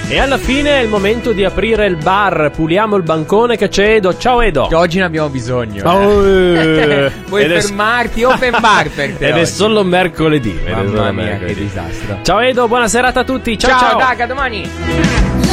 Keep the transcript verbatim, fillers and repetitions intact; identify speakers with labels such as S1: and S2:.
S1: E alla fine è il momento di aprire il bar. Puliamo il bancone che c'è Edo. Ciao Edo.
S2: Che oggi ne abbiamo bisogno.
S1: Oh, eh.
S2: Vuoi fermarti?
S1: È...
S2: Open bar per te.
S1: Ed
S2: oggi.
S1: è solo mercoledì.
S2: Mamma
S1: solo
S2: mia,
S1: mercoledì.
S2: che disastro.
S1: Ciao Edo, buona serata a tutti. Ciao
S2: ciao.
S1: ciao.
S2: Ciao, Daga, domani.